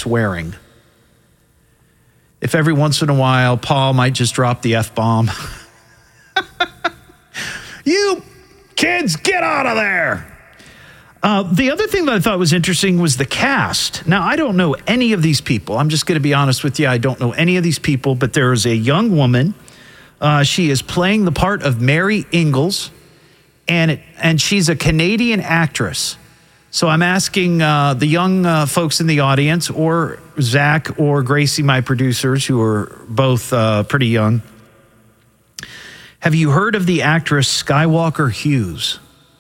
swearing. If every once in a while, Paul might just drop the F-bomb. You kids, get out of there. The other thing that I thought was interesting was the cast. Now, I don't know any of these people. I'm just going to be honest with you. I don't know any of these people, but there is a young woman. She is playing the part of Mary Ingalls, and she's a Canadian actress. So I'm asking the young folks in the audience, or Zach or Gracie, my producers, who are both pretty young. Have you heard of the actress Skywalker Hughes?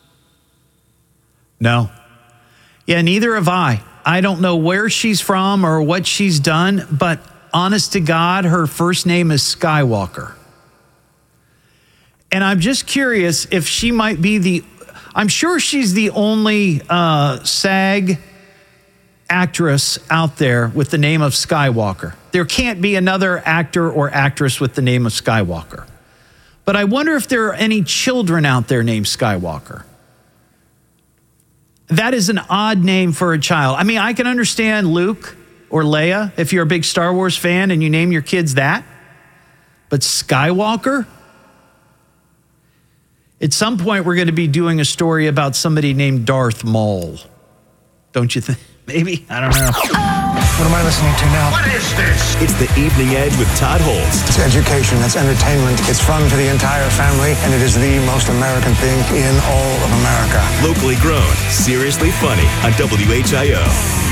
No. Yeah, neither have I. I don't know where she's from or what she's done, but honest to God, her first name is Skywalker. And I'm just curious if she might be I'm sure she's the only SAG actress out there with the name of Skywalker. There can't be another actor or actress with the name of Skywalker. But I wonder if there are any children out there named Skywalker. That is an odd name for a child. I mean, I can understand Luke or Leia if you're a big Star Wars fan and you name your kids that. But Skywalker? At some point, we're going to be doing a story about somebody named Darth Maul. Don't you think? Maybe? I don't know. What am I listening to now? What is this? It's The Evening Edge with Todd Holst. It's education, it's entertainment, it's fun for the entire family, and it is the most American thing in all of America. Locally grown, seriously funny on WHIO.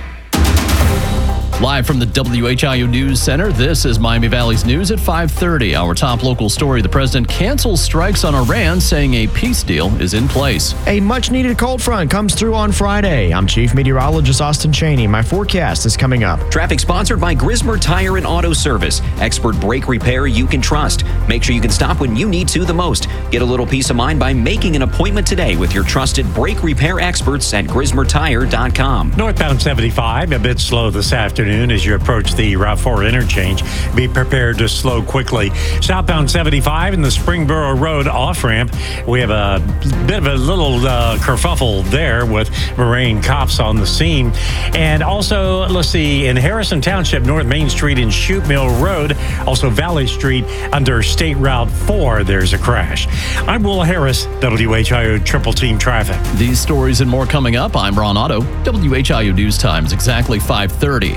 Live from the WHIO News Center, this is Miami Valley's News at 5:30. Our top local story, the president cancels strikes on Iran, saying a peace deal is in place. A much-needed cold front comes through on Friday. I'm Chief Meteorologist Austin Cheney. My forecast is coming up. Traffic sponsored by Grismer Tire and Auto Service. Expert brake repair you can trust. Make sure you can stop when you need to the most. Get a little peace of mind by making an appointment today with your trusted brake repair experts at GrismerTire.com. Northbound 75, a bit slow this afternoon as you approach the Route 4 interchange. Be prepared to slow quickly. Southbound 75 in the Springboro Road off-ramp. We have a bit of a little kerfuffle there with Moraine cops on the scene. And also, let's see, in Harrison Township, North Main Street and Chute Mill Road, also Valley Street under State Route 4, there's a crash. I'm Will Harris, WHIO Triple Team Traffic. These stories and more coming up. I'm Ron Otto. WHIO News Times, exactly 5:30.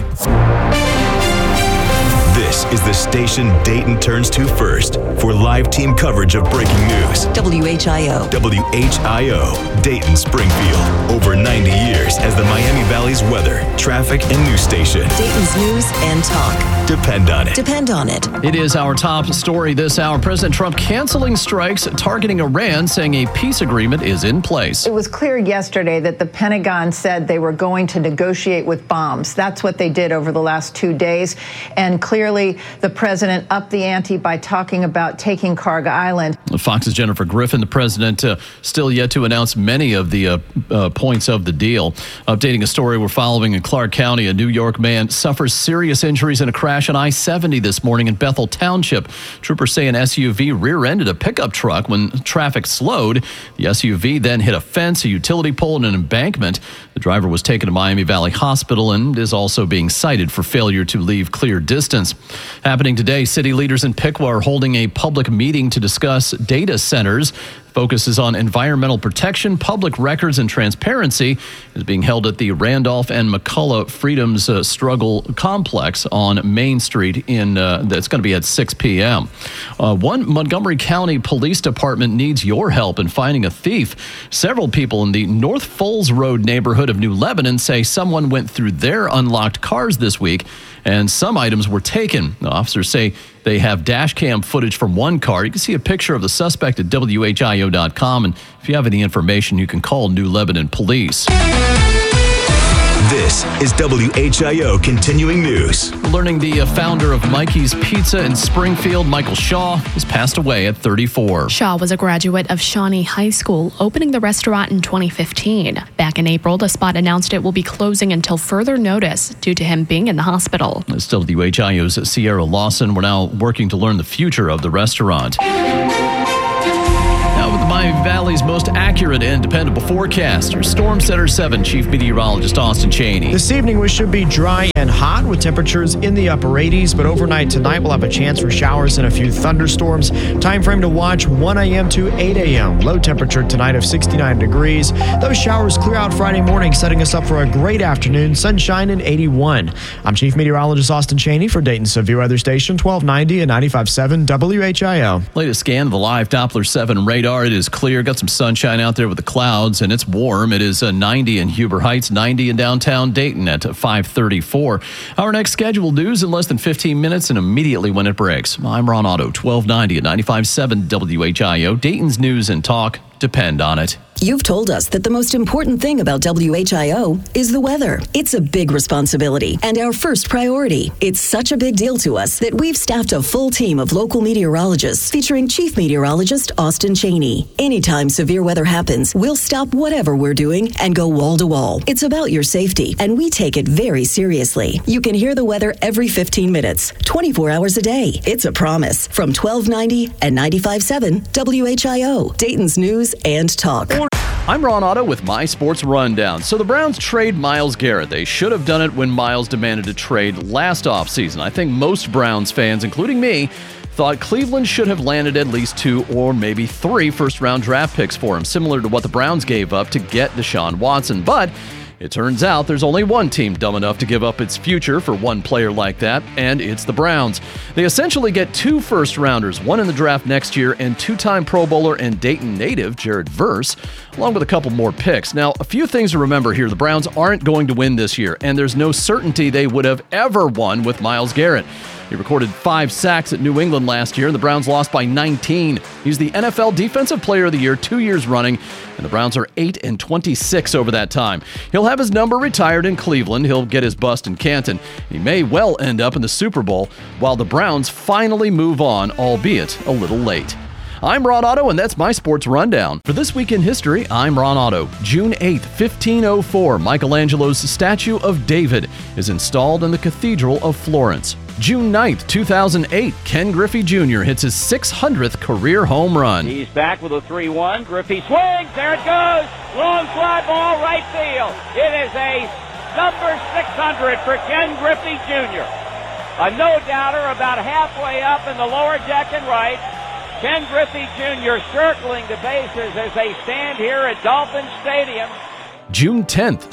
This is the station Dayton turns to first for live team coverage of breaking news. WHIO. WHIO, Dayton, Springfield. Over 90 years as the Miami Valley's weather, traffic, and news station. Dayton's news and talk. Depend on it. Depend on it. It is our top story this hour. President Trump canceling strikes targeting Iran, saying a peace agreement is in place. It was clear yesterday that the Pentagon said they were going to negotiate with bombs. That's what they did over the last 2 days. And clearly, the president upped the ante by talking about taking Carg Island. Fox's Jennifer Griffin, the president, still yet to announce many of the points of the deal. Updating a story we're following in Clark County, a New York man suffers serious injuries in a crash on I-70 this morning in Bethel Township. Troopers say an SUV rear-ended a pickup truck when traffic slowed. The SUV then hit a fence, a utility pole, and an embankment. The driver was taken to Miami Valley Hospital and is also being cited for failure to leave clear distance. Happening today, city leaders in Piqua are holding a public meeting to discuss data centers. Focuses on environmental protection, public records, and transparency. Is being held at the Randolph and McCullough Freedoms Struggle Complex on Main Street. That's going to be at 6 p.m. One Montgomery County Police Department needs your help in finding a thief. Several people in the North Foles Road neighborhood of New Lebanon say someone went through their unlocked cars this week, and some items were taken. The officers say they have dash cam footage from one car. You can see a picture of the suspect at WHIO.com. And if you have any information, you can call New Lebanon Police. This is WHIO Continuing News. Learning the founder of Mikey's Pizza in Springfield, Michael Shaw, has passed away at 34. Shaw was a graduate of Shawnee High School, opening the restaurant in 2015. Back in April, the spot announced it will be closing until further notice due to him being in the hospital. As WHIO's Sierra Lawson, we're now working to learn the future of the restaurant. Now, with the Miami Valley's most accurate and dependable forecaster, Storm Center 7 Chief Meteorologist Austin Chaney. This evening we should be dry and hot with temperatures in the upper 80s, but overnight tonight we'll have a chance for showers and a few thunderstorms. Time frame to watch 1 a.m. to 8 a.m. Low temperature tonight of 69 degrees. Those showers clear out Friday morning, setting us up for a great afternoon, sunshine and 81. I'm Chief Meteorologist Austin Chaney for Dayton Severe Weather Station 1290 and 95.7 WHIO. Latest scan of the live Doppler 7 radar. It is clear. Got some sunshine out there with the clouds, and it's warm. It is 90 in Huber Heights, 90 in downtown Dayton at 5:34. Our next scheduled news in less than 15 minutes and immediately when it breaks. I'm Ron Otto, 1290 and 95.7 WHIO. Dayton's news and talk depend on it. You've told us that the most important thing about WHIO is the weather. It's a big responsibility and our first priority. It's such a big deal to us that we've staffed a full team of local meteorologists featuring Chief Meteorologist Austin Chaney. Anytime severe weather happens, we'll stop whatever we're doing and go wall to wall. It's about your safety, and we take it very seriously. You can hear the weather every 15 minutes, 24 hours a day. It's a promise. From 1290 and 95.7 WHIO, Dayton's news and talk. I'm Ron Otto with My Sports Rundown. So the Browns trade Myles Garrett. They should have done it when Myles demanded a trade last offseason. I think most Browns fans, including me, thought Cleveland should have landed at least 2 or maybe 3 first-round draft picks for him, similar to what the Browns gave up to get Deshaun Watson. But it turns out there's only one team dumb enough to give up its future for one player like that, and it's the Browns. They essentially get 2 first-rounders, one in the draft next year, and 2-time Pro Bowler and Dayton native Jared Verse, along with a couple more picks. Now, a few things to remember here. The Browns aren't going to win this year, and there's no certainty they would have ever won with Myles Garrett. He recorded 5 sacks at New England last year, and the Browns lost by 19. He's the NFL Defensive Player of the Year 2 years running, and the Browns are 8-26 over that time. He'll have his number retired in Cleveland. He'll get his bust in Canton. He may well end up in the Super Bowl while the Browns finally move on, albeit a little late. I'm Ron Otto, and that's My Sports Rundown. For This Week in History, I'm Ron Otto. June 8th, 1504, Michelangelo's statue of David is installed in the Cathedral of Florence. June 9th, 2008, Ken Griffey Jr. hits his 600th career home run. He's back with a 3-1. Griffey swings. There it goes. Long fly ball, right field. It is a number 600 for Ken Griffey Jr. A no-doubter about halfway up in the lower deck and right. Ken Griffey Jr. circling the bases as they stand here at Dolphin Stadium. June 10th,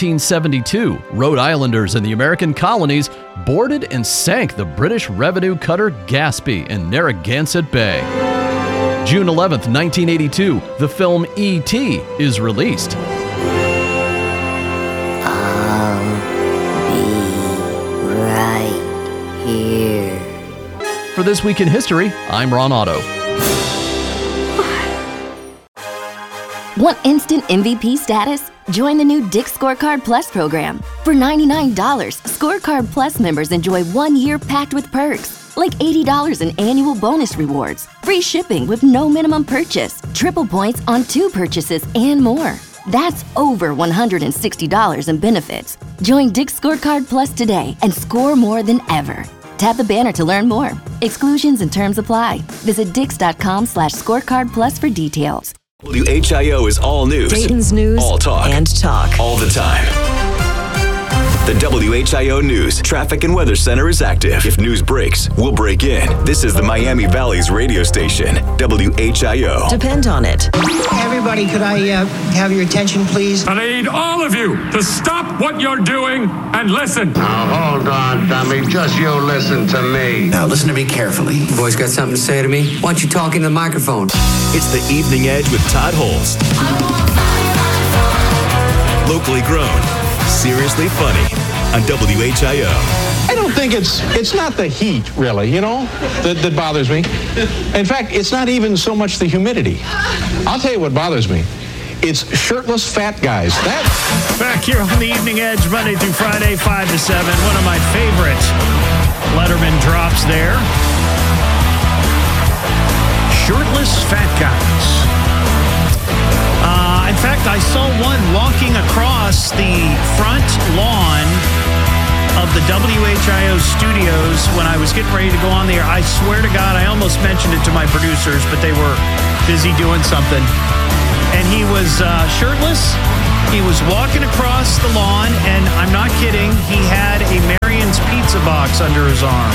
1772, Rhode Islanders and the American colonies boarded and sank the British revenue cutter Gaspee in Narragansett Bay. June 11th, 1982, the film E.T. is released. I'll be right here. For This Week in History, I'm Ron Otto. Want instant MVP status? Join the new Dick's Scorecard Plus program. For $99, Scorecard Plus members enjoy 1 year packed with perks, like $80 in annual bonus rewards, free shipping with no minimum purchase, triple points on 2 purchases, and more. That's over $160 in benefits. Join Dick's Scorecard Plus today and score more than ever. Tap the banner to learn more. Exclusions and terms apply. Visit dix.com/scorecard plus for details. WHIO is all news. Dayton's news all talk. and talk. All the time. The WHIO News Traffic and Weather Center is active. If news breaks, we'll break in. This is the Miami Valley's radio station, WHIO. Depend on it. Everybody, could I have your attention, please? I need all of you to stop what you're doing and listen. Now, hold on, dummy. Just you listen to me. Now, listen to me carefully. You boys got something to say to me? Why don't you talk in the microphone? It's the Evening Edge with Todd Holst. Locally grown, seriously funny on WHIO. I don't think it's not the heat, really, that bothers me. In fact, it's not even so much the humidity. I'll tell you what bothers me. It's shirtless fat guys. Back here on the Evening Edge, Monday through Friday, 5 to 7. One of my favorite Letterman drops there. Shirtless fat guys. In fact, I saw one walking across the front lawn of of the WHIO studios when I was getting ready to go on the air. I swear to God, I almost mentioned it to my producers, but they were busy doing something. And he was shirtless. He was walking across the lawn, and I'm not kidding, he had a Marion's Pizza box under his arm.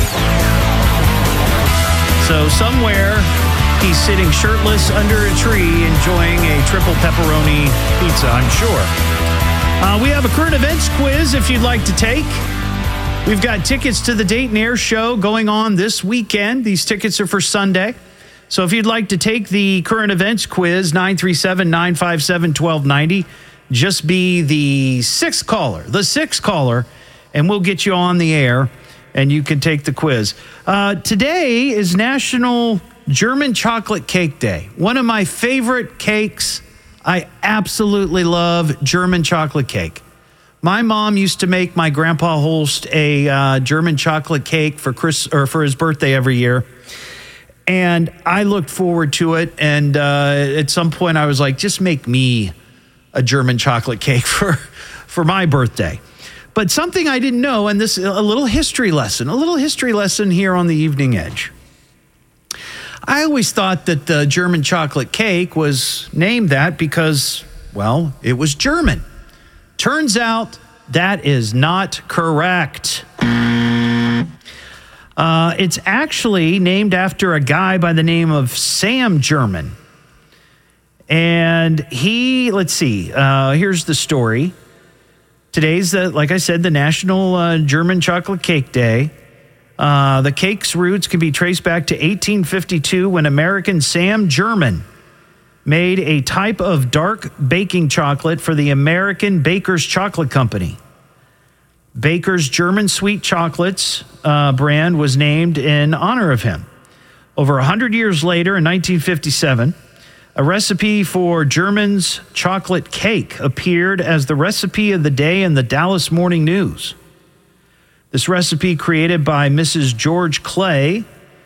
So somewhere, he's sitting shirtless under a tree enjoying a triple pepperoni pizza, I'm sure. We have a current events quiz if you'd like to take. We've got tickets to the Dayton Air Show going on this weekend. These tickets are for Sunday. So if you'd like to take the current events quiz, 937-957-1290, just be the sixth caller, and we'll get you on the air, and you can take the quiz. Today is National German Chocolate Cake Day. One of my favorite cakes. I absolutely love German chocolate cake. My mom used to make my grandpa Holst a German chocolate cake for his birthday every year. And I looked forward to it. And at some point I was like, just make me a German chocolate cake for my birthday. But something I didn't know, and this a little history lesson here on the Evening Edge. I always thought that the German chocolate cake was named that because, well, it was German. Turns out that is not correct. It's actually named after a guy by the name of Sam German. And let's see, here's the story. Today's, like I said, the National German Chocolate Cake Day. The cake's roots can be traced back to 1852 when American Sam German made a type of dark baking chocolate for the American Baker's Chocolate Company. Baker's German Sweet Chocolates brand was named in honor of him. Over 100 years later, in 1957, a recipe for German's chocolate cake appeared as the recipe of the day in the Dallas Morning News. This recipe, created by Mrs. George Clay,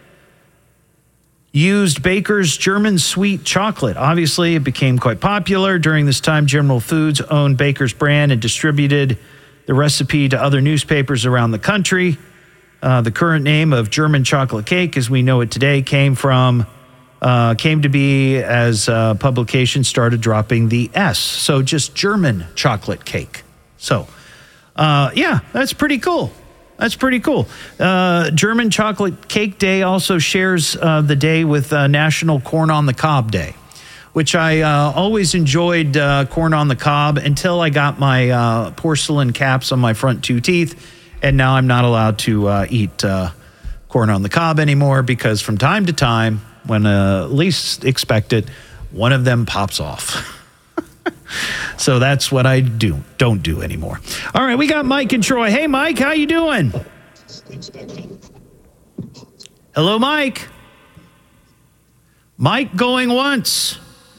used Baker's German Sweet Chocolate. Obviously, it became quite popular. During this time, General Foods owned Baker's brand and distributed the recipe to other newspapers around the country. The current name of German chocolate cake, as we know it today, came to be as publications started dropping the S. So just German chocolate cake. So, yeah, that's pretty cool. That's pretty cool. German Chocolate Cake Day also shares the day with National Corn on the Cob Day, which I always enjoyed corn on the cob until I got my porcelain caps on my front two teeth, and now I'm not allowed to eat corn on the cob anymore because from time to time, when least expect it, one of them pops off. So that's what I don't do anymore. All right, we got Mike and Troy. Hey, Mike, how you doing? Hello, Mike. Mike going once.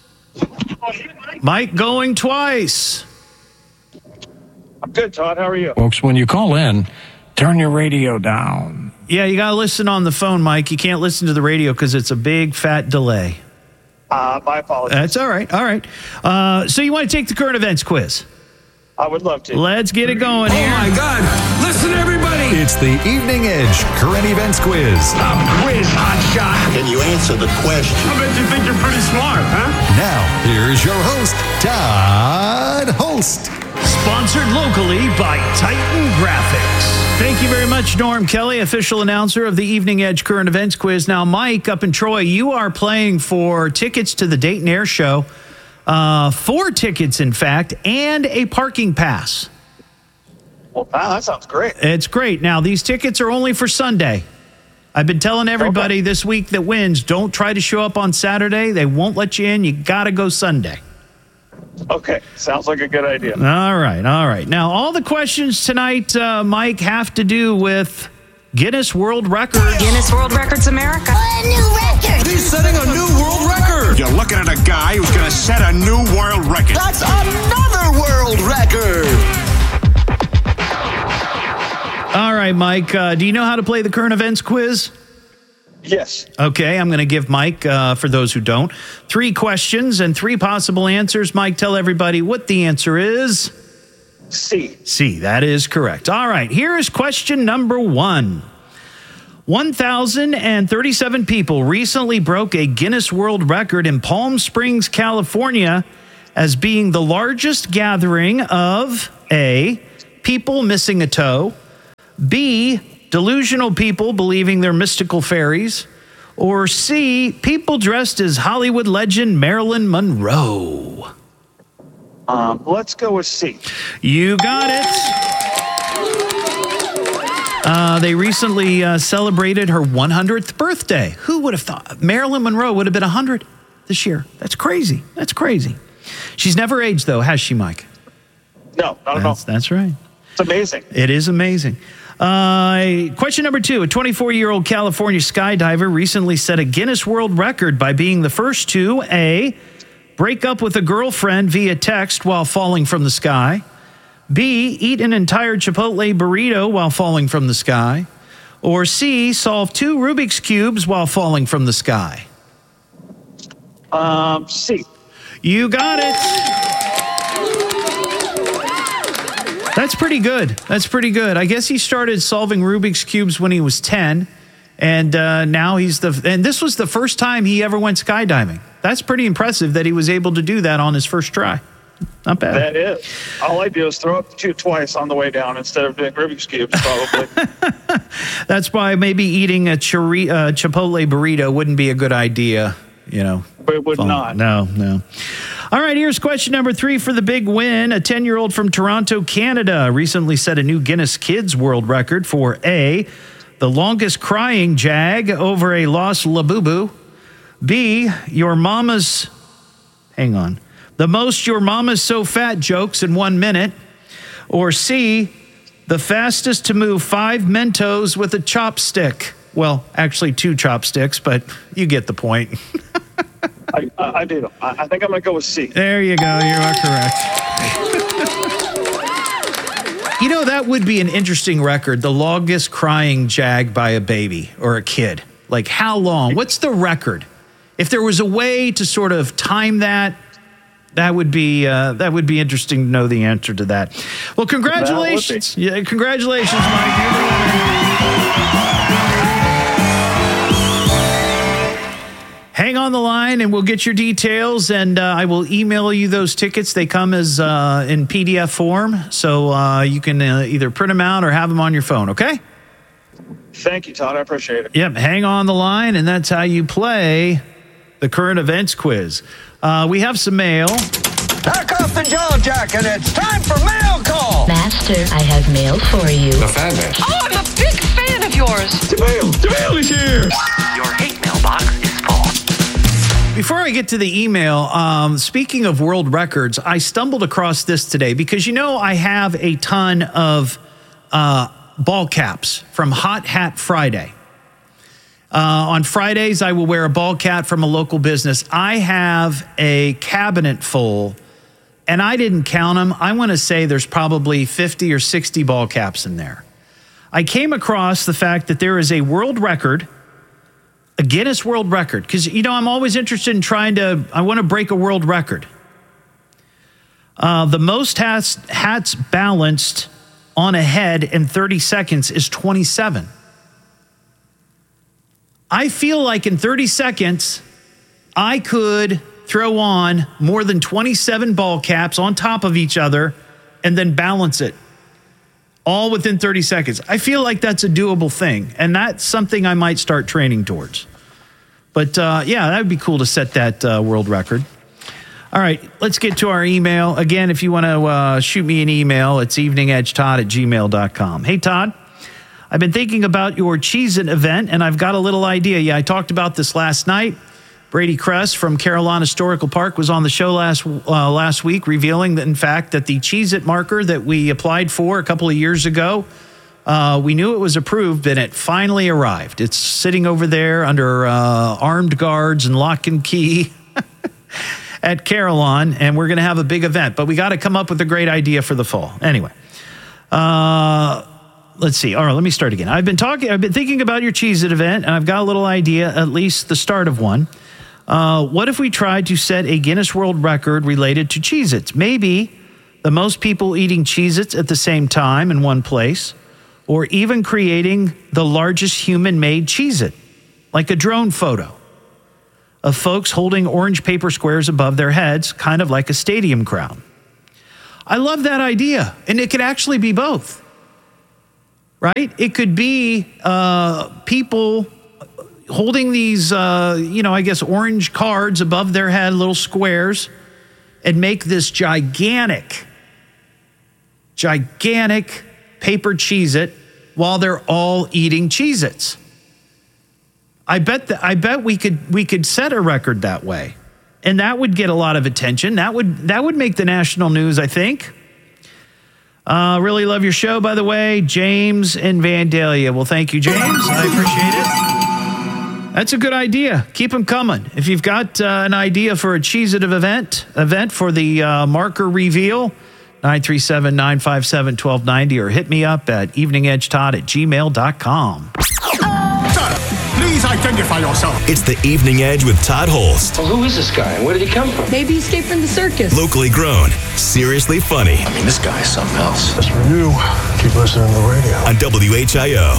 Mike going twice. I'm good, Todd. How are you? Folks, when you call in, turn your radio down. Yeah, you got to listen on the phone, Mike. You can't listen to the radio because it's a big, fat delay. My apologies. That's all right. All right. So you want to take the current events quiz? I would love to. Let's get it going here. Oh, my God. Listen, everybody. It's the Evening Edge Current Events Quiz. A quiz, hotshot. Can you answer the question? I bet you think you're pretty smart, huh? Now, here's your host, Todd Holst. Sponsored locally by Titan Graphics. Thank you very much, Norm Kelly, official announcer of the Evening Edge Current Events Quiz. Now, Mike, up in Troy, you are playing for tickets to the Dayton Air Show. 4 tickets, in fact, and a parking pass. Well, wow, that sounds great. It's great. Now, these tickets are only for Sunday. I've been telling everybody this week that wins, don't try to show up on Saturday. They won't let you in. You got to go Sunday. Okay, sounds like a good idea. All right. Now, all the questions tonight, Mike, have to do with Guinness World Records. Guinness World Records America. A new record. He's setting a new world record. You're looking at a guy who's going to set a new world record. That's another world record. All right, Mike, do you know how to play the current events quiz? Yes. Okay, I'm going to give Mike, for those who don't, 3 questions and 3 possible answers. Mike, tell everybody what the answer is. C, that is correct. All right, here is question number 1. 1,037 people recently broke a Guinness World Record in Palm Springs, California, as being the largest gathering of A, people missing a toe, B, delusional people believing they're mystical fairies, or C, people dressed as Hollywood legend Marilyn Monroe. Let's go with C. You got it. They recently celebrated her 100th birthday. Who would have thought Marilyn Monroe would have been 100 this year? That's crazy. That's crazy. She's never aged, though, has she, Mike? No, not at all. That's right. It's amazing. It is amazing. Question number 2. A 24-year-old California skydiver recently set a Guinness World Record by being the first to A, break up with a girlfriend via text while falling from the sky, B, eat an entire Chipotle burrito while falling from the sky, or C, solve 2 Rubik's Cubes while falling from the sky. C. You got it. That's pretty good. That's pretty good. I guess he started solving Rubik's Cubes when he was 10, and now and this was the first time he ever went skydiving. That's pretty impressive that he was able to do that on his first try. Not bad. That is. All I do is throw up the chute twice on the way down instead of doing Rubik's Cubes, probably. That's why maybe eating a Chipotle burrito wouldn't be a good idea, But it would not. No. All right, here's question number 3 for the big win. A 10-year-old from Toronto, Canada, recently set a new Guinness Kids World Record for A, the longest crying jag over a lost Labubu, B, the most your mama's so fat jokes in 1 minute, or C, the fastest to move 5 Mentos with a chopstick. Well, actually 2 chopsticks, but you get the point. I do. I think I'm going to go with C. There you go. You are correct. That would be an interesting record. The longest crying jag by a baby or a kid. Like how long? What's the record? If there was a way to sort of time that would be interesting to know the answer to that. Well, congratulations. Yeah, congratulations, Mike. You're the winner. Hang on the line and we'll get your details, and I will email you those tickets. They come as in PDF form, so you can either print them out or have them on your phone, okay? Thank you, Todd. I appreciate it. Yep, hang on the line, and that's how you play the current events quiz. We have some mail. Knock off the jaw jacket. It's time for mail call. Master, I have mail for you. The fan base. Oh, I'm a big fan of yours. The mail is here. Your hate mailbox is full. Before I get to the email, speaking of world records, I stumbled across this today because, I have a ton of ball caps from Hot Hat Friday. On Fridays, I will wear a ball cap from a local business. I have a cabinet full, and I didn't count them. I want to say there's probably 50 or 60 ball caps in there. I came across the fact that there is a world record, a Guinness World Record, because, I'm always interested in I want to break a world record. The most hats balanced on a head in 30 seconds is 27. I feel like in 30 seconds, I could throw on more than 27 ball caps on top of each other and then balance it all within 30 seconds. I feel like that's a doable thing, and that's something I might start training towards. But, that would be cool to set that world record. All right, let's get to our email. Again, if you want to shoot me an email, it's eveningedgetodd@gmail.com. Hey, Todd. I've been thinking about your Cheez-It event, and I've got a little idea. Yeah, I talked about this last night. Brady Kress from Carolina Historical Park was on the show last week, revealing that, in fact, that the Cheez-It marker that we applied for a couple of years ago, we knew it was approved, and it finally arrived. It's sitting over there under armed guards and lock and key at Carillon, and we're going to have a big event. But we got to come up with a great idea for the fall. Anyway. Let's see. All right, let me start again. I've been thinking about your Cheez-It event, and I've got a little idea, at least the start of one. What if we tried to set a Guinness World Record related to Cheez-Its? Maybe the most people eating Cheez-Its at the same time in one place, or even creating the largest human-made Cheez-It, like a drone photo of folks holding orange paper squares above their heads, kind of like a stadium crowd. I love that idea, and it could actually be both, right? It could be people holding these, orange cards above their head, little squares, and make this gigantic paper Cheez-It while they're all eating Cheez-Its. I bet we could set a record that way, and that would get a lot of attention. That would make the national news, I think. Really love your show, by the way, James in Vandalia. Well, thank you, James. I appreciate it. That's a good idea. Keep them coming. If you've got an idea for a Cheez-It event for the marker reveal, 937-957-1290, or hit me up at eveningedgetodd@gmail.com. Please identify yourself. It's the Evening Edge with Todd Holst. Well, who is this guy? Where did he come from? Maybe he escaped from the circus. Locally grown, seriously funny. I mean, this guy is something else. That's for you. Keep listening to the radio. On WHIO.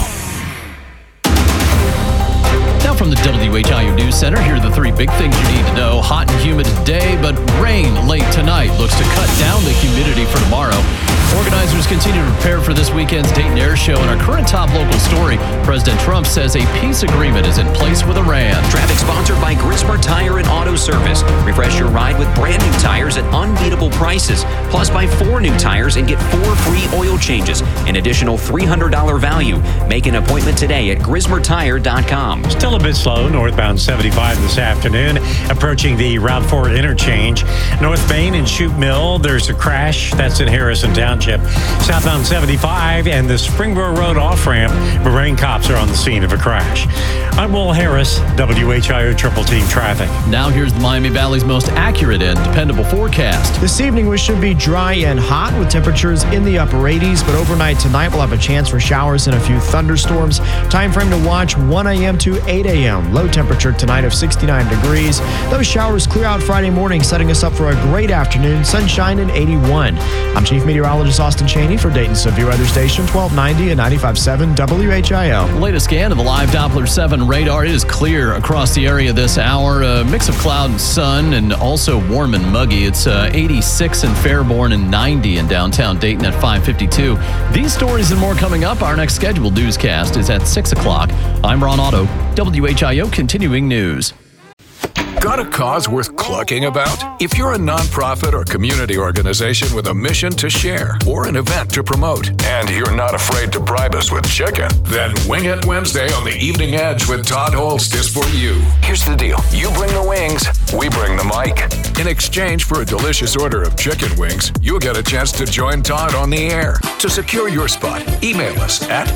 Now from the WHIO News Center, here are the three big things you need to know. Hot and humid today, but rain late tonight looks to cut down the humidity for tomorrow. Organizers continue to prepare for this weekend's Dayton Air Show. In our current top local story, President Trump says a peace agreement is in place with Iran. Traffic sponsored by Grismer Tire and Auto Service. Refresh your ride with brand new tires at unbeatable prices. Plus, buy 4 new tires and get 4 free oil changes. An additional $300 value. Make an appointment today at GrismerTire.com. Still a bit slow, northbound 75 this afternoon, approaching the Route 4 interchange. North Main and Chute Mill, there's a crash. That's in Harrison Township. Southbound 75 and the Springboro Road off-ramp. Marine cops are on the scene of a crash. I'm Will Harris, WHIO Triple Team Traffic. Now here's the Miami Valley's most accurate and dependable forecast. This evening we should be dry and hot with temperatures in the upper 80s, but overnight tonight we'll have a chance for showers and a few thunderstorms. Time frame to watch 1 a.m. to 8 a.m. Low temperature tonight of 69 degrees. Those showers clear out Friday morning, setting us up for a great afternoon. Sunshine and 81. I'm Chief Meteorologist Austin Cheney for Dayton Severe Weather Station 1290 and 95.7 WHIO. The latest scan of the live Doppler 7 radar is clear across the area this hour. A mix of cloud and sun, and also warm and muggy. It's 86 in Fairborn and 90 in downtown Dayton at 5:52. These stories and more coming up. Our next scheduled newscast is at 6 o'clock. I'm Ron Otto, WHIO Continuing News. Got a cause worth clucking about? If you're a nonprofit or community organization with a mission to share or an event to promote, and you're not afraid to bribe us with chicken, then Wing It Wednesday on the Evening Edge with Todd Holst is for you. Here's the deal. You bring the wings, we bring the mic. In exchange for a delicious order of chicken wings, you'll get a chance to join Todd on the air. To secure your spot, email us at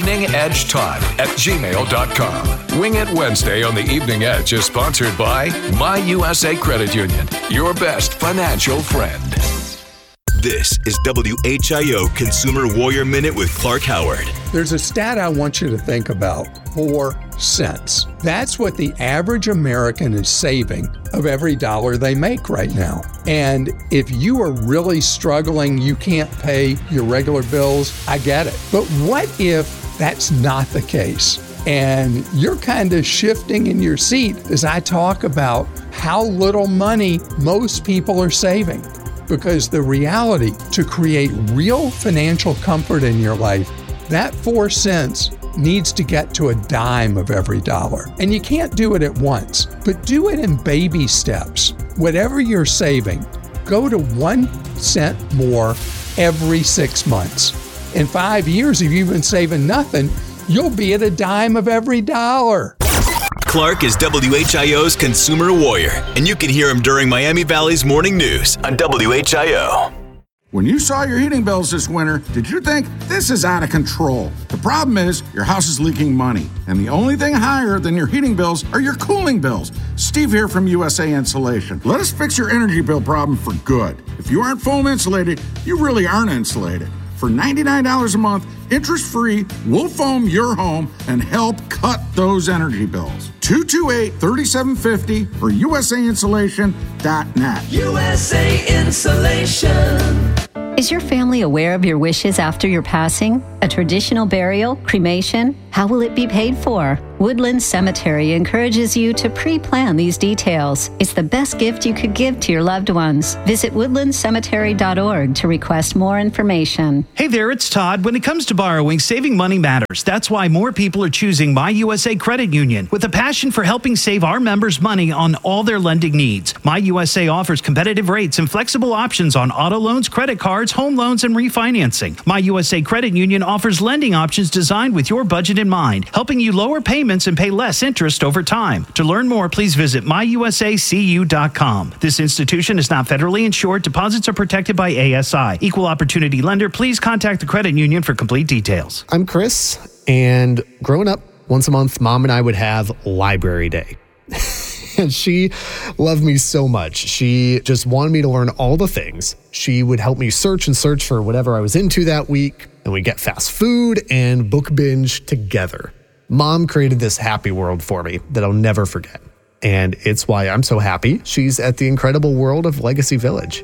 eveningedgetodd@gmail.com. Wing It Wednesday on the Evening Edge is sponsored by My USA Credit Union, your best financial friend. This is WHIO Consumer Warrior Minute with Clark Howard. There's a stat I want you to think about. 4 cents. That's what the average American is saving of every dollar they make right now. And if you are really struggling, you can't pay your regular bills, I get it. But what if that's not the case? And you're kind of shifting in your seat as I talk about how little money most people are saving. Because the reality, to create real financial comfort in your life, that 4 cents needs to get to a dime of every dollar. And you can't do it at once, but do it in baby steps. Whatever you're saving, go to 1 cent more every 6 months. In 5 years, if you've been saving nothing, you'll be at a dime of every dollar. Clark is WHIO's Consumer Warrior, and you can hear him during Miami Valley's Morning News on WHIO. When you saw your heating bills this winter, did you think this is out of control? The problem is your house is leaking money, and the only thing higher than your heating bills are your cooling bills. Steve here from USA Insulation. Let us fix your energy bill problem for good. If you aren't foam insulated, you really aren't insulated. For $99 a month, interest-free, we'll foam your home and help cut those energy bills. 228-3750 or USAinsulation.net. USA Insulation. Is your family aware of your wishes after your passing? A traditional burial, cremation? How will it be paid for? Woodland Cemetery encourages you to pre-plan these details. It's the best gift you could give to your loved ones. Visit woodlandcemetery.org to request more information. Hey there, it's Todd. When it comes to borrowing, saving money matters. That's why more people are choosing My USA Credit Union. With a passion for helping save our members money on all their lending needs, My USA offers competitive rates and flexible options on auto loans, credit cards, home loans, and refinancing. My USA Credit Union offers lending options designed with your budget in mind, helping you lower payments and pay less interest over time. To learn more, please visit myusacu.com. This institution is not federally insured. Deposits are protected by ASI. Equal opportunity lender. Please contact the credit union for complete details. I'm Chris, and growing up, once a month, Mom and I would have library day. And she loved me so much. She just wanted me to learn all the things. She would help me search for whatever I was into that week. And we'd get fast food and book binge together. Mom created this happy world for me that I'll never forget. And it's why I'm so happy she's at the incredible world of Legacy Village.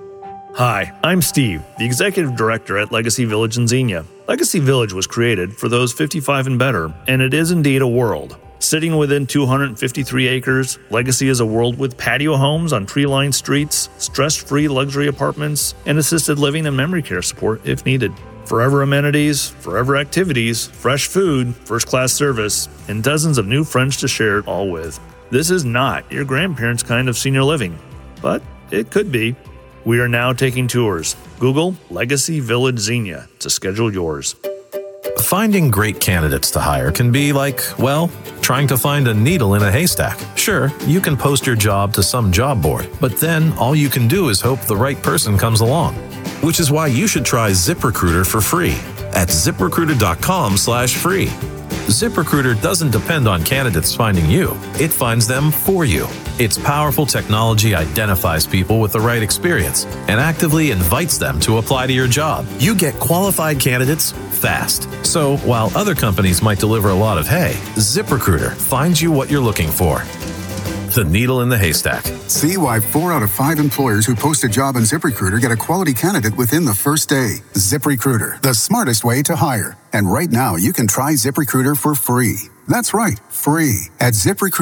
Hi, I'm Steve, the Executive Director at Legacy Village in Xenia. Legacy Village was created for those 55 and better, and it is indeed a world. Sitting within 253 acres, Legacy is a world with patio homes on tree-lined streets, stress-free luxury apartments, and assisted living and memory care support if needed. Forever amenities, forever activities, fresh food, first-class service, and dozens of new friends to share it all with. This is not your grandparents' kind of senior living, but it could be. We are now taking tours. Google Legacy Village Xenia to schedule yours. Finding great candidates to hire can be like, well, trying to find a needle in a haystack. Sure, you can post your job to some job board, but then all you can do is hope the right person comes along. Which is why you should try ZipRecruiter for free at ZipRecruiter.com/free. ZipRecruiter doesn't depend on candidates finding you. It finds them for you. Its powerful technology identifies people with the right experience and actively invites them to apply to your job. You get qualified candidates fast. So while other companies might deliver a lot of hay, ZipRecruiter finds you what you're looking for. The needle in the haystack. See why 4 out of 5 employers who post a job on ZipRecruiter get a quality candidate within the first day. ZipRecruiter, the smartest way to hire. And right now, you can try ZipRecruiter for free. That's right, free at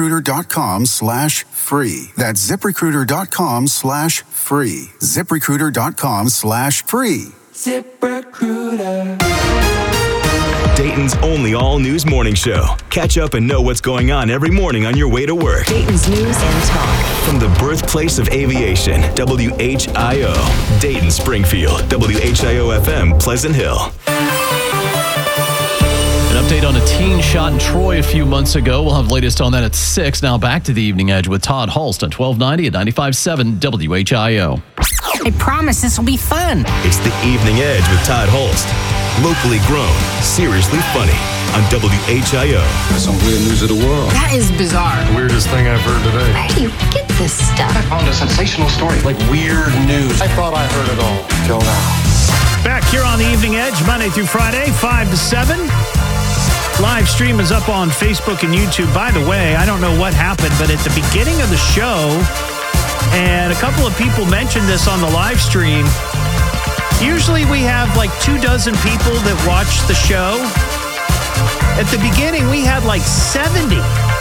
ZipRecruiter.com/free. That's ZipRecruiter.com/free. ZipRecruiter.com/free. ZipRecruiter. Dayton's only all-news morning show. Catch up and know what's going on every morning on your way to work. Dayton's news and talk. From the birthplace of aviation, WHIO. Dayton, Springfield, WHIO-FM, Pleasant Hill. An update on a teen shot in Troy a few months ago. We'll have the latest on that at 6. Now back to the Evening Edge with Todd Hulst on 1290 at 95.7 WHIO. I promise this will be fun. It's the Evening Edge with Todd Hulst. Locally grown, seriously funny on WHIO. That's some weird news of the world. That is bizarre. Weirdest thing I've heard today. Where do you get this stuff? I found a sensational story, like weird news. I thought I heard it all till now. Back here on the Evening Edge, Monday through Friday, 5 to 7. Live stream is up on Facebook and YouTube. By the way, I don't know what happened, but at the beginning of the show, and a couple of people mentioned this on the live stream, usually we have like 24 people that watch the show. At the beginning, we had like 70.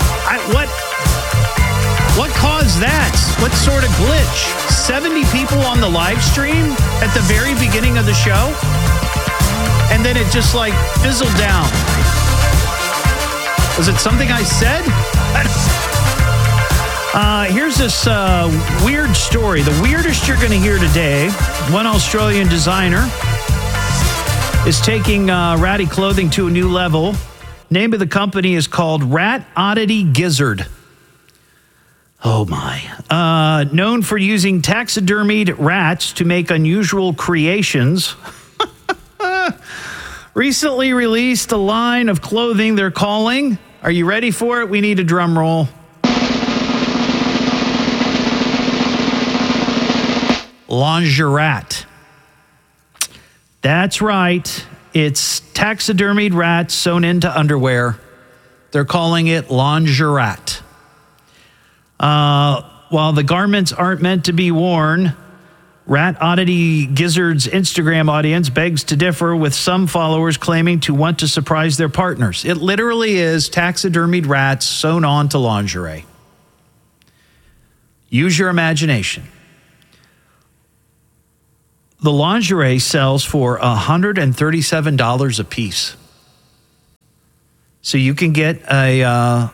What caused that? What sort of glitch? 70 people on the live stream at the very beginning of the show? And then it just like fizzled down. Was it something I said? Here's this weird story. The weirdest you're going to hear today. One Australian designer is taking ratty clothing to a new level. Name of the company is called Rat Oddity Gizzard. Oh my. Known for using taxidermied rats to make unusual creations. Recently released a line of clothing they're calling, are you ready for it? We need a drum roll. Lingerat. That's right. It's taxidermied rats sewn into underwear. They're calling it Lingerat. While the garments aren't meant to be worn, Rat Oddity Gizzard's Instagram audience begs to differ, with some followers claiming to want to surprise their partners. It literally is taxidermied rats sewn on to lingerie. Use your imagination. The lingerie sells for $137 a piece. So you can get a,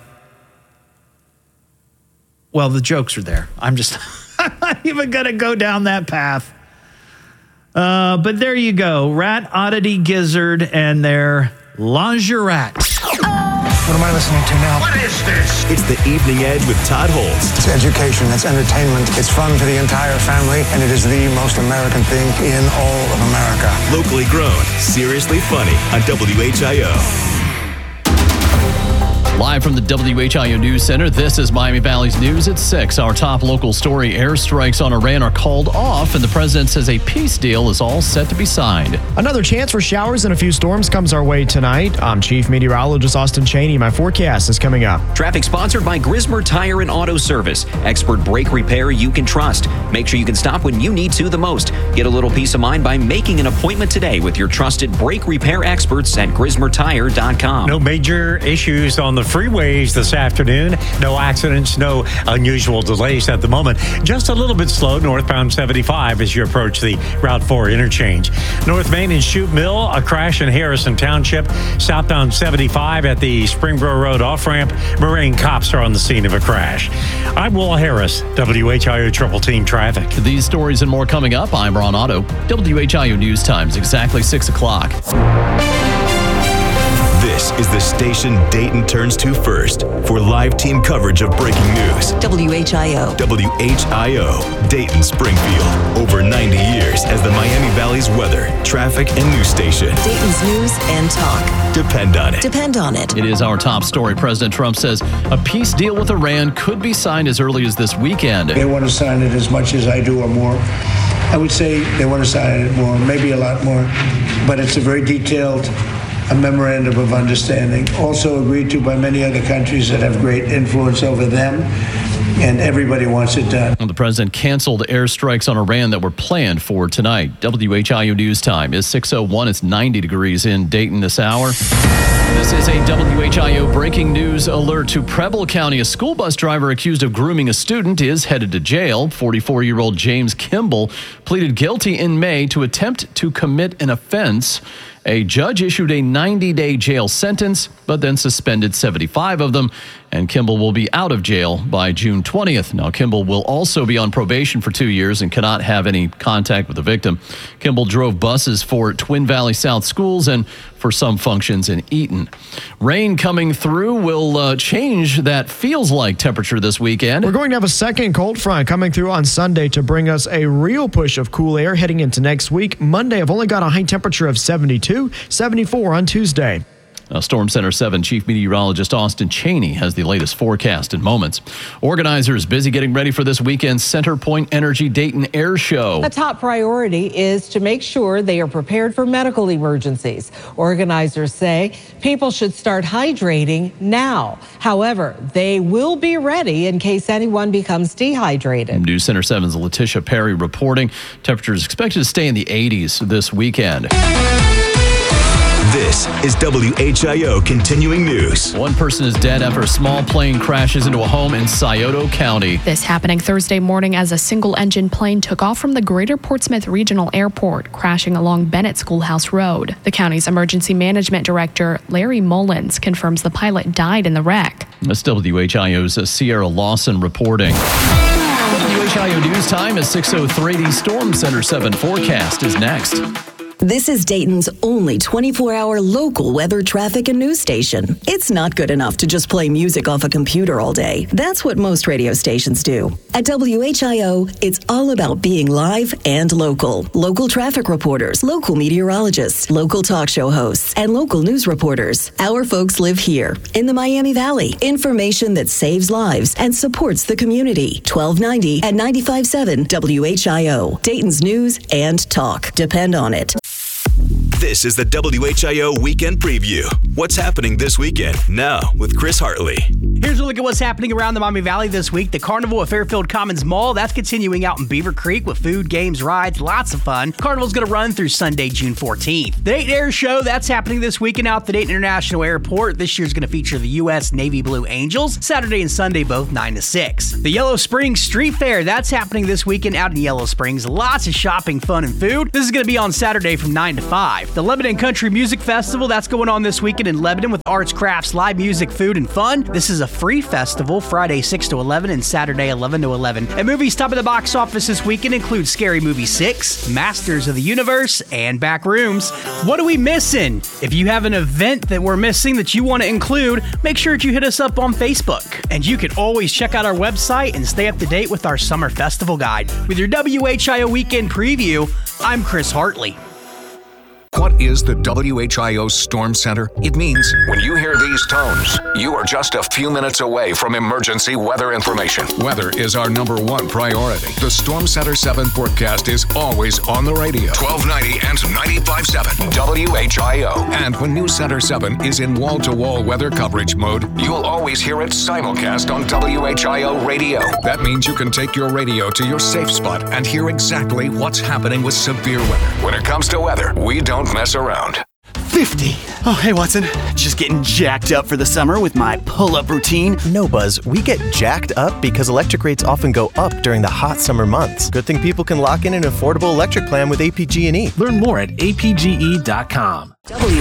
well, the jokes are there. I'm not even going to go down that path. But there you go. Rat Oddity Gizzard and their lingerie. What am I listening to now? What is this? It's The Evening Edge with Todd Holst. It's education, it's entertainment, it's fun for the entire family, and it is the most American thing in all of America. Locally grown, seriously funny on WHIO. Live from the WHIO News Center, this is Miami Valley's News at 6. Our top local story: airstrikes on Iran are called off, and the president says a peace deal is all set to be signed. Another chance for showers and a few storms comes our way tonight. I'm Chief Meteorologist Austin Cheney. My forecast is coming up. Traffic sponsored by Grismer Tire and Auto Service. Expert brake repair you can trust. Make sure you can stop when you need to the most. Get a little peace of mind by making an appointment today with your trusted brake repair experts at GrismerTire.com. No major issues on the freeways this afternoon. No accidents, no unusual delays at the moment. Just a little bit slow northbound 75 as you approach the Route 4 interchange. North Main and Chute Mill, a crash in Harrison Township. Southbound 75 at the Springboro Road off-ramp. Moraine cops are on the scene of a crash. I'm Will Harris, WHIO Triple Team Traffic. These stories and more coming up. I'm Ron Otto. WHIO News Times, exactly 6 o'clock. This is the station Dayton turns to first for live team coverage of breaking news. WHIO. WHIO, Dayton Springfield. Over 90 years as the Miami Valley's weather, traffic, and news station. Dayton's news and talk. Depend on it. Depend on it. It is our top story. President Trump says a peace deal with Iran could be signed as early as this weekend. They want to sign it as much as I do or more. I would say they want to sign it more, maybe a lot more, but it's a very detailed memorandum of understanding, also agreed to by many other countries that have great influence over them, and everybody wants it done. The president canceled airstrikes on Iran that were planned for tonight. WHIO News Time is 6:01. It's 90 degrees in Dayton this hour. This is a WHIO breaking news alert to Preble County. A school bus driver accused of grooming a student is headed to jail. 44-year-old James Kimball pleaded guilty in May to attempt to commit an offense. A judge issued a 90-day jail sentence, but then suspended 75 of them, and Kimball will be out of jail by June 20th. Now, Kimball will also be on probation for 2 years and cannot have any contact with the victim. Kimball drove buses for Twin Valley South Schools and for some functions in Eaton. Rain coming through will change that feels-like temperature this weekend. We're going to have a second cold front coming through on Sunday to bring us a real push of cool air heading into next week. Monday, I've only got a high temperature of 72, 74 on Tuesday. Storm Center 7 Chief Meteorologist Austin Cheney has the latest forecast in moments. Organizers busy getting ready for this weekend's CenterPoint Energy Dayton Air Show. A top priority is to make sure they are prepared for medical emergencies. Organizers say people should start hydrating now. However, they will be ready in case anyone becomes dehydrated. News Center 7's Letitia Perry reporting. Temperatures expected to stay in the 80s this weekend. This is WHIO Continuing News. One person is dead after a small plane crashes into a home in Scioto County. This happening Thursday morning as a single-engine plane took off from the Greater Portsmouth Regional Airport, crashing along Bennett Schoolhouse Road. The county's emergency management director, Larry Mullins, confirms the pilot died in the wreck. That's WHIO's Sierra Lawson reporting. WHIO News Time is 6:03. The Storm Center 7 forecast is next. This is Dayton's only 24-hour local weather, traffic, and news station. It's not good enough to just play music off a computer all day. That's what most radio stations do. At WHIO, it's all about being live and local. Local traffic reporters, local meteorologists, local talk show hosts, and local news reporters. Our folks live here in the Miami Valley. Information that saves lives and supports the community. 1290 and 95.7 WHIO. Dayton's news and talk. Depend on it. This is the WHIO Weekend Preview. What's happening this weekend? Now with Chris Hartley. Here's a look at what's happening around the Miami Valley this week. The Carnival at Fairfield Commons Mall, that's continuing out in Beaver Creek with food, games, rides, lots of fun. Carnival's going to run through Sunday, June 14th. The Dayton Air Show, that's happening this weekend out at the Dayton International Airport. This year's going to feature the U.S. Navy Blue Angels, Saturday and Sunday, both 9 to 6. The Yellow Springs Street Fair, that's happening this weekend out in Yellow Springs. Lots of shopping, fun, and food. This is going to be on Saturday from 9 to 5. The Lebanon Country Music Festival, that's going on this weekend in Lebanon with arts, crafts, live music, food, and fun. This is a free festival, Friday 6 to 11 and Saturday 11 to 11. And movies top of the box office this weekend include Scary Movie 6, Masters of the Universe, and Backrooms. What are we missing? If you have an event that we're missing that you want to include, make sure that you hit us up on Facebook. And you can always check out our website and stay up to date with our Summer Festival Guide. With your WHIO Weekend Preview, I'm Chris Hartley. What is the WHIO Storm Center? It means when you hear these tones, you are just a few minutes away from emergency weather information. Weather is our #1 priority. The Storm Center 7 forecast is always on the radio. 1290 and 95.7 WHIO. And when News Center 7 is in wall-to-wall weather coverage mode, you'll always hear it simulcast on WHIO radio. That means you can take your radio to your safe spot and hear exactly what's happening with severe weather. When it comes to weather, we don't mess around. 50. Oh, hey, Watson. Just getting jacked up for the summer with my pull-up routine. No, Buzz. We get jacked up because electric rates often go up during the hot summer months. Good thing people can lock in an affordable electric plan with APG&E. Learn more at apge.com.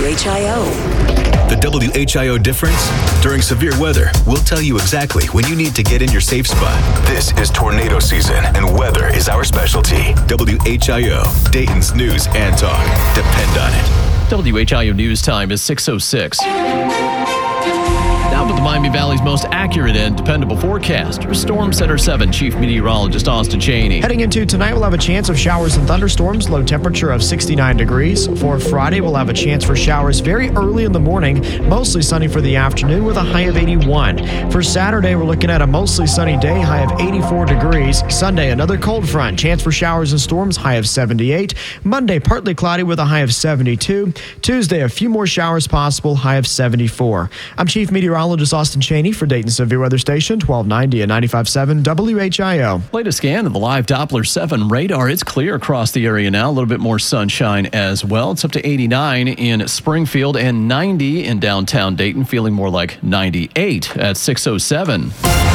WHIO. The WHIO difference? During severe weather, we'll tell you exactly when you need to get in your safe spot. This is tornado season, and weather is our specialty. WHIO, Dayton's news and talk. Depend on it. WHIO News Time is 6:06. Now with the Miami Valley's most accurate and dependable forecaster, Storm Center 7 Chief Meteorologist Austin Chaney. Heading into tonight, we'll have a chance of showers and thunderstorms, low temperature of 69 degrees. For Friday, we'll have a chance for showers very early in the morning, mostly sunny for the afternoon with a high of 81. For Saturday, we're looking at a mostly sunny day, high of 84 degrees. Sunday, another cold front, chance for showers and storms, high of 78. Monday, partly cloudy with a high of 72. Tuesday, a few more showers possible, high of 74. I'm Chief Meteorologist Austin Chaney for Dayton Severe Weather Station, 1290 and 95.7 WHIO. Latest scan of the live Doppler 7 radar. It's clear across the area now. A little bit more sunshine as well. It's up to 89 in Springfield and 90 in downtown Dayton, feeling more like 98 at 6:07.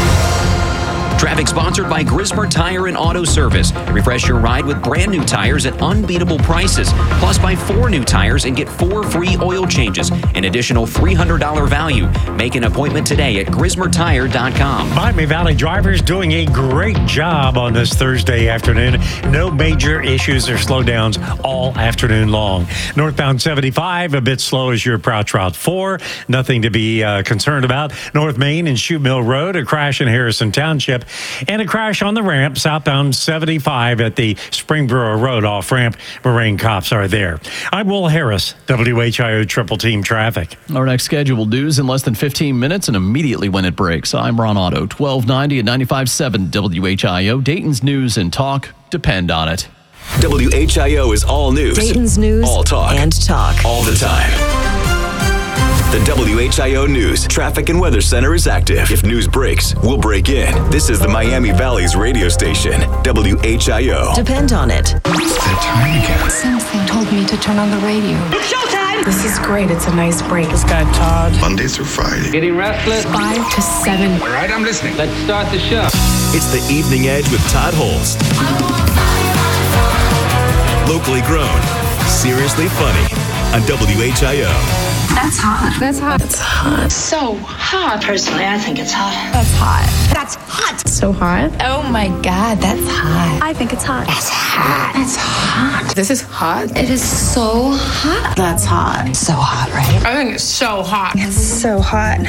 Traffic sponsored by Grismer Tire and Auto Service. Refresh your ride with brand new tires at unbeatable prices. Plus, buy 4 new tires and get 4 free oil changes. An additional $300 value. Make an appointment today at GrismerTire.com. Miami Valley drivers doing a great job on this Thursday afternoon. No major issues or slowdowns all afternoon long. Northbound 75, a bit slow as your approach Route 4. Nothing to be concerned about. North Main and Shoot Mill Road, a crash in Harrison Township. And a crash on the ramp, southbound 75 at the Springboro Road off-ramp. Marine cops are there. I'm Will Harris, WHIO Triple Team Traffic. Our next scheduled news in less than 15 minutes and immediately when it breaks. I'm Ron Otto, 1290 and 95.7 WHIO. Dayton's news and talk. Depend on it. WHIO is all news. Dayton's news all talk. And talk. All the time. The WHIO News Traffic and Weather Center is active. If news breaks, we'll break in. This is the Miami Valley's radio station, WHIO. Depend on it. It's that time again. Something told me to turn on the radio. It's showtime! This is great. It's a nice break. This guy Todd. Monday through Friday. Getting restless? 5 to 7. All right, I'm listening. Let's start the show. It's the Evening Edge with Todd Holst. Locally grown, seriously funny on WHIO. That's hot. That's hot. That's hot. So hot. Personally, I think it's hot. That's hot. That's hot. So hot. Oh my God, that's hot. I think it's hot. That's hot. That's hot. This is hot. It is so hot. That's hot. So hot, right? I think it's so hot. It's so hot.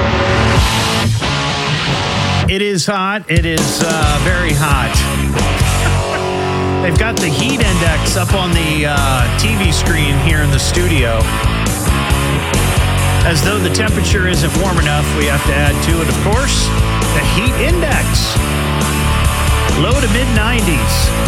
It is hot. It is very hot. They've got the heat index up on the TV screen here in the studio. As though the temperature isn't warm enough, we have to add to it, of course, the heat index. Low to mid-90s.